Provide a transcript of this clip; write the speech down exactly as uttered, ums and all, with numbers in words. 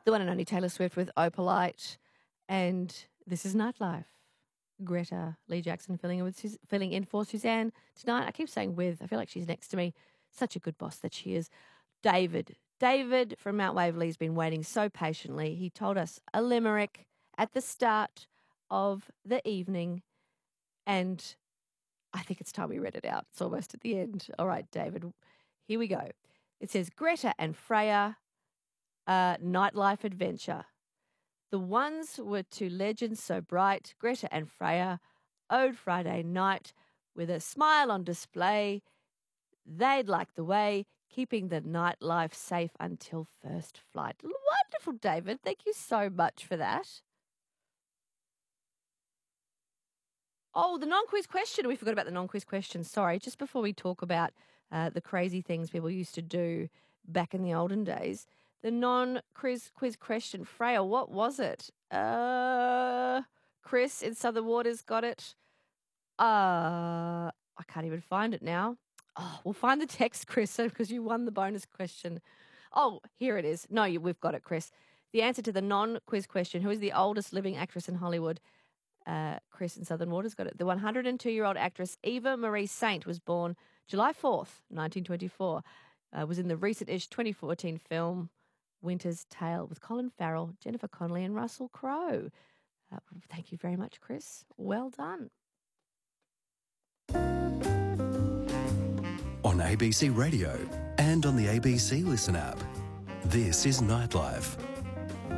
The one and only Taylor Swift with Opalite. And this is Nightlife. Greta Lee Jackson filling in, with Sus- filling in for Suzanne tonight. I keep saying with. I feel like she's next to me. Such a good boss that she is. David. David from Mount Waverley has been waiting so patiently. He told us a limerick at the start of the evening, and I think it's time we read it out. It's almost at the end. All right, David, here we go. It says, Greta and Freya, uh, nightlife adventure. The ones were two legends so bright, Greta and Freya, owed Friday night with a smile on display. They'd like the way, keeping the nightlife safe until first flight. Wonderful, David. Thank you so much for that. Oh, the non-quiz question. We forgot about the non-quiz question. Sorry, just before we talk about uh, the crazy things people used to do back in the olden days, the non-quiz quiz question. Freya, what was it? Uh, Chris in Southern Waters got it. Uh, I can't even find it now. Oh, we'll find the text, Chris, because you won the bonus question. Oh, here it is. No, you, we've got it, Chris. The answer to the non-quiz question, who is the oldest living actress in Hollywood? Uh, Chris in Southern Waters got it. The one hundred two-year-old actress Eva Marie Saint was born July fourth, nineteen twenty-four. Uh, was in the recent-ish twenty fourteen film Winter's Tale with Colin Farrell, Jennifer Connelly and Russell Crowe. Uh, thank you very much, Chris. Well done. On A B C Radio and on the A B C Listen app. This is Nightlife.